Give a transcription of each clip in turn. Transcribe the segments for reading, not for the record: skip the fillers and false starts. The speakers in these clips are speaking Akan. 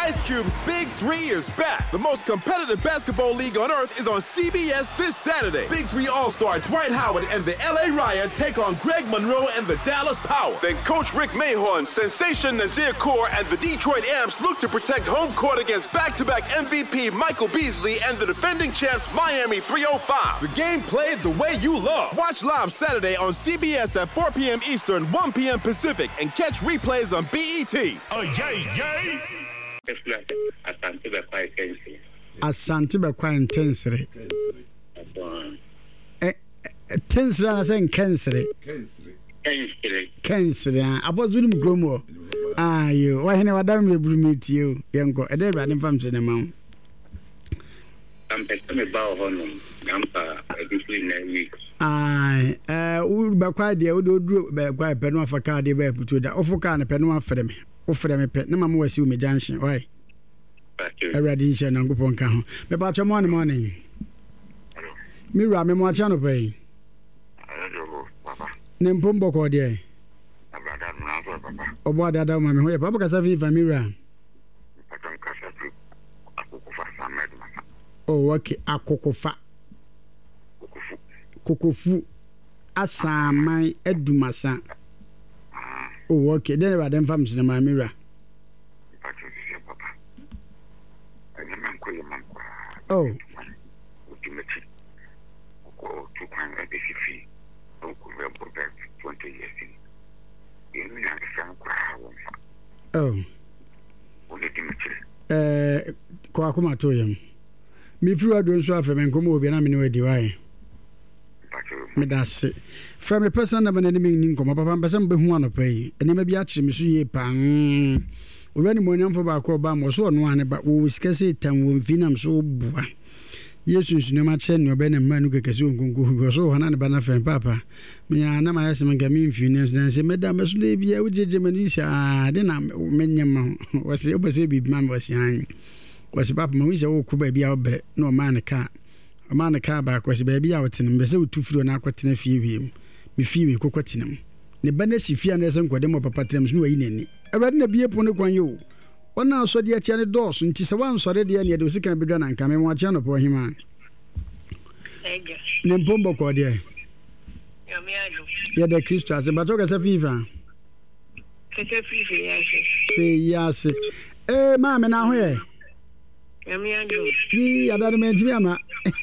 Ice Cube's Big 3 is back. The most competitive basketball league on earth is on CBS this Saturday. Big 3 All-Star Dwight Howard and the LA Riot take on Greg Monroe and the Dallas Power. Then Coach Rick Mahorn, Sensation Nazir Kaur, and the Detroit Amps look to protect home court against back-to-back MVP Michael Beasley and the defending champs Miami 305. The game played the way you love. Watch live Saturday on CBS at 4 p.m. Eastern, 1 p.m. Pacific, and catch replays on BET. Oh, yay, yay! Asante be kwa intensity. Intensity na say intensity. Kensiri. Abozuni mgromo. Ayo, wa hene wadam me brumiti you. Yenko, e dey rade mfam se ne ma. Am pese me ba honum. Nampa edifli na week. Ai, u be kwa de u do duro be kwa pe no afaka de be putu da. Ofuka na pe no afere me. Ofere me pe na mama wasi u me junction. Why? Already she na ngopon ka ho. Me ba morning. Mira me mo acha no pe. Nempombo ko de. Obo dada ma me ho ye papa kasa fi famira. Oh okay, akokofa. Kokofu asamai edumasa. Oh okay, then ba dem fam sin ma mira. Oh. Oh. Kwa kuma to yam. Mi fru ado nso afa men komo obi na me ne wadi wai. Me da se. From a person na bana mi ni nkomo papa mpesa mbe hu anopai. Enema bi a kire me so ye pan. Urani mo nyamfo ba ko ba mo so no ane ba wo sikase tan wo mfinam so bua. Yesu nsu ne ma che ne obe ne manu kekese onkonko so hana ne ba na fen papa. Me ya na ma yase me gami mfini na se meda meso le bia wo jeje manu sha de na menyam wase obese bi ma wase an. Wase papa ma wi se wo ku ba bia obre na o ma ne ka. O ma ne ka ba ko se ba bia wotene me se utufuro na akwotene fie wiem. Me fie we kokotinem. Ne ba na si fie na se nkode mo papa trem so no yi nani. Awrade na bie pon kwan yo. Ona so de atia ne dos nti se wan so de de ne de osika bedwa na nka me mo atia no po hima. Ege. Ne mpombo ko de. Ya me adu. Ya de Kristo ase ba to ka se fifa. Keke fifi ya se. Fe ya se. Ma me na ho ye. Ya me adu. Yi ya da me ntimi ama.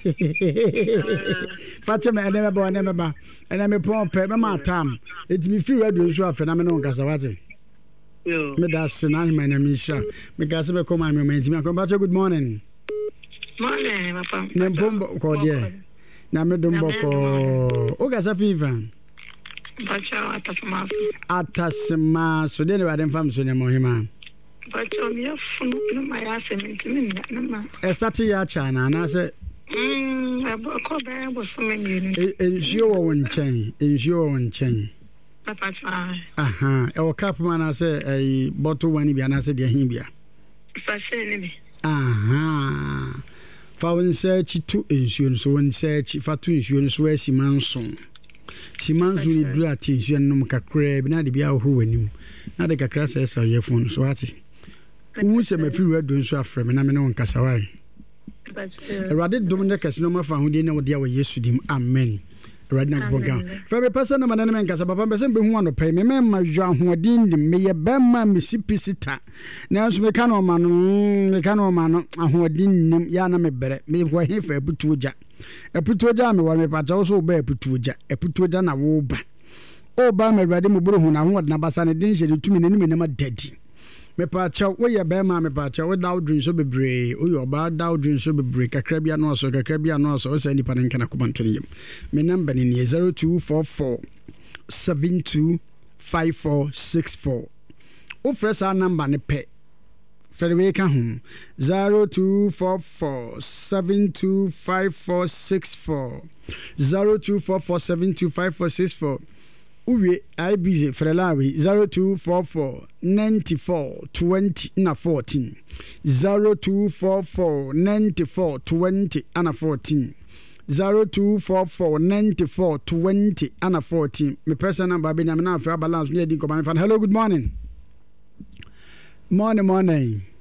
Fache me ene me ba ene me ba. Ene me pon pe me ma tam. Etimi fi radio so afa na me no nkasa wate. Yo. Me da se na hima na mi sha. Me ka se be ko ma me ntimi akon ba good morning. Morning, papa. Ne mpombo ko de. Na me dum boko. O ga sa fifa. Bacha atasma. Atasma so de ne ba dem fam so ne mo hima. Bacha mi afunu no ma ya se ntimi na ma. Estati ya cha na se Ko be bo so me ni. Ensure wo nchen, ensure wo nchen. Papa cha. Aha, e o cap man say bottle wani bia na se de hin bia. Sa se ni bi. Aha. Fa won search to ensure so won search fa to ensure so asimanson. Simanson ni dura ensure no kakra bi na de bia ho wanim. Na de kakra se ye phone so ati. Who se me fi radio nso afre me na me no nkasa wai. Erade dom ne kase no ma fa hudi na wodi a Yesu dim amen. Erade na bonga. Fa me person na manane men kasa papa mbese be hu anopai me ma jwa hoodin dim me ye ba ma misipisita. Na nso me ka no ma no ahoodin nim ya na me bere me ho he fa eputuoja. Eputuoja me wa me pa cha so ba eputuoja. Eputuoja na wo ba. O ba me erade mo buru hu na ho na basa ne din hye tumi ne nim ne ma dadi. Me pa cha wo ye be ma me pa cha wo daw drin so bebre o yo ba daw drin so bebre kakra bia no so o se nipa ne kana kubanto ne yim me number ni 0244 725464 o fresa number ne pe fere we ka hu 0244 725464 0244 725464 Uwe IBZ Frelawi 0244 94 20 na 14 0244 94 20 ana 14 0244 94 20 ana 14 me person number be na me na fa balance me di ko man. Hello, good morning. Morning.